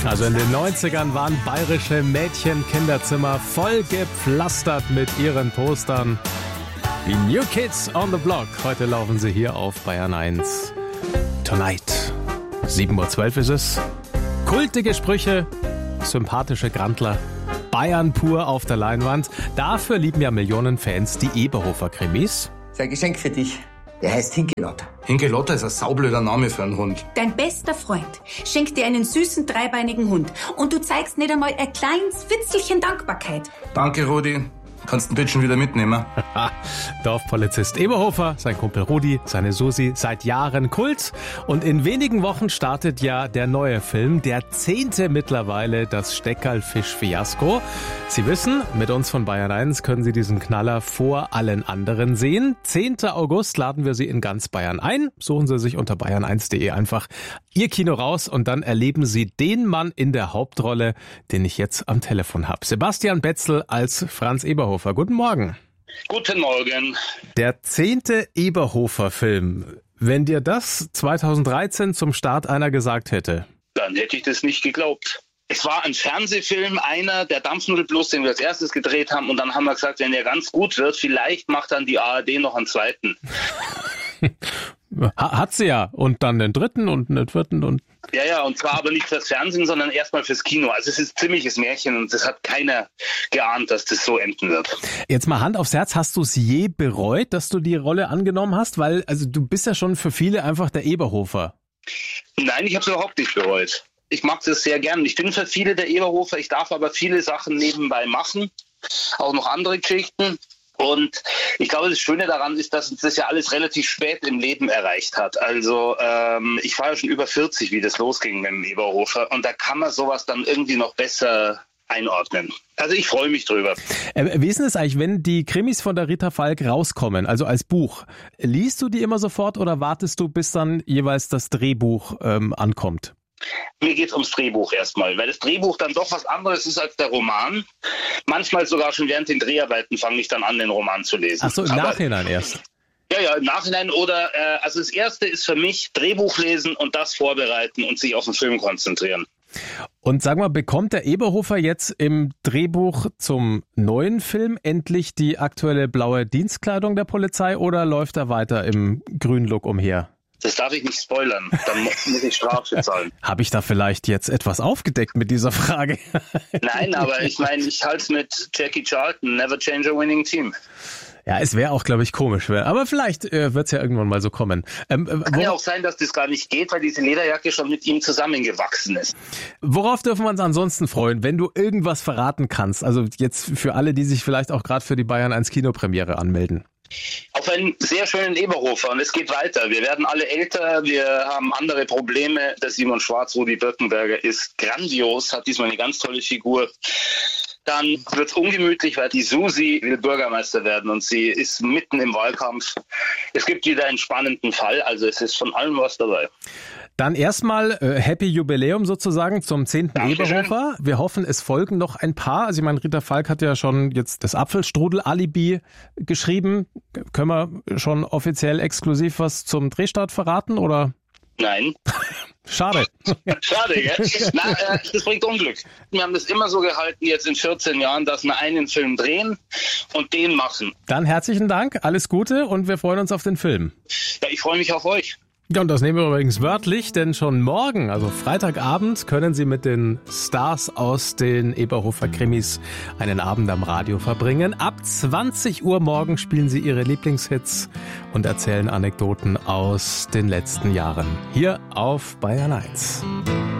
Also in den 90ern waren bayerische Mädchen-Kinderzimmer voll gepflastert mit ihren Postern. Die New Kids on the Block. Heute laufen sie hier auf Bayern 1. Tonight. 7:12 Uhr ist es. Kultige Sprüche, sympathische Grandler. Bayern pur auf der Leinwand. Dafür lieben ja Millionen Fans die Eberhofer-Krimis. Sein Geschenk für dich. Der heißt Hinkelotter. Hinkelotter ist ein saublöder Name für einen Hund. Dein bester Freund schenkt dir einen süßen, dreibeinigen Hund und du zeigst nicht einmal ein kleines Witzelchen Dankbarkeit. Danke, Rudi. Kannst den Bitchen wieder mitnehmen. Dorfpolizist Eberhofer, sein Kumpel Rudi, seine Susi, seit Jahren Kult. Und in wenigen Wochen startet ja der neue Film, der 10. mittlerweile, das Steckerlfisch-Fiasko. Sie wissen, mit uns von Bayern 1 können Sie diesen Knaller vor allen anderen sehen. 10. August laden wir Sie in ganz Bayern ein. Suchen Sie sich unter bayern1.de einfach Ihr Kino raus und dann erleben Sie den Mann in der Hauptrolle, den ich jetzt am Telefon habe. Sebastian Betzel als Franz Eberhofer. Guten Morgen. Guten Morgen. Der 10. Eberhofer-Film. Wenn dir das 2013 zum Start einer gesagt hätte? Dann hätte ich das nicht geglaubt. Es war ein Fernsehfilm, einer der Dampfnudelplus, den wir als erstes gedreht haben. Und dann haben wir gesagt, wenn der ganz gut wird, vielleicht macht dann die ARD noch einen zweiten. Hat sie ja. Und dann den dritten und den vierten und... Ja, und zwar aber nicht fürs Fernsehen, sondern erstmal fürs Kino. Also es ist ein ziemliches Märchen und es hat keiner geahnt, dass das so enden wird. Jetzt mal Hand aufs Herz, hast du es je bereut, dass du die Rolle angenommen hast? Weil also du bist ja schon für viele einfach der Eberhofer. Nein, ich habe es überhaupt nicht bereut. Ich mag das sehr gern. Ich bin für viele der Eberhofer, ich darf aber viele Sachen nebenbei machen, auch noch andere Geschichten. Und ich glaube, das Schöne daran ist, dass uns das ja alles relativ spät im Leben erreicht hat. Also ich war ja schon über 40, wie das losging mit dem Eberhofer. Und da kann man sowas dann irgendwie noch besser einordnen. Also ich freue mich drüber. Wie ist denn das eigentlich, wenn die Krimis von der Rita Falk rauskommen, also als Buch? Liest du die immer sofort oder wartest du, bis dann jeweils das Drehbuch ankommt? Mir geht's ums Drehbuch erstmal, weil das Drehbuch dann doch was anderes ist als der Roman. Manchmal sogar schon während den Dreharbeiten fange ich dann an, den Roman zu lesen. Ach so, im Nachhinein erst? Ja, im Nachhinein oder, also das Erste ist für mich Drehbuch lesen und das vorbereiten und sich auf den Film konzentrieren. Und sag mal, bekommt der Eberhofer jetzt im Drehbuch zum neuen Film endlich die aktuelle blaue Dienstkleidung der Polizei oder läuft er weiter im grünen Look umher? Das darf ich nicht spoilern, dann muss ich Strafe zahlen. Habe ich da vielleicht jetzt etwas aufgedeckt mit dieser Frage? Nein, aber ich meine, ich halte es mit Jackie Charlton, never change a winning team. Ja, es wäre auch, glaube ich, komisch. Aber vielleicht wird es ja irgendwann mal so kommen. Kann ja auch sein, dass das gar nicht geht, weil diese Lederjacke schon mit ihm zusammengewachsen ist. Worauf dürfen wir uns ansonsten freuen, wenn du irgendwas verraten kannst? Also jetzt für alle, die sich vielleicht auch gerade für die Bayern 1 Kinopremiere anmelden. Auf einen sehr schönen Eberhofer und es geht weiter. Wir werden alle älter, wir haben andere Probleme. Der Simon Schwarz, Rudi Birkenberger, ist grandios, hat diesmal eine ganz tolle Figur. Dann wird es ungemütlich, weil die Susi will Bürgermeister werden und sie ist mitten im Wahlkampf. Es gibt wieder einen spannenden Fall, also es ist von allem was dabei. Dann erstmal Happy Jubiläum sozusagen zum 10. Dankeschön. Eberhofer. Wir hoffen, es folgen noch ein paar. Also ich meine, Rita Falk hat ja schon jetzt das Apfelstrudel-Alibi geschrieben. Können wir schon offiziell exklusiv was zum Drehstart verraten, oder? Nein. Schade. Schade, gell? Na, das bringt Unglück. Wir haben das immer so gehalten, jetzt in 14 Jahren, dass wir einen Film drehen und den machen. Dann herzlichen Dank, alles Gute und wir freuen uns auf den Film. Ja, ich freue mich auf euch. Ja, und das nehmen wir übrigens wörtlich, denn schon morgen, also Freitagabend, können Sie mit den Stars aus den Eberhofer Krimis einen Abend am Radio verbringen. Ab 20 Uhr morgen spielen Sie Ihre Lieblingshits und erzählen Anekdoten aus den letzten Jahren. Hier auf Bayern 1.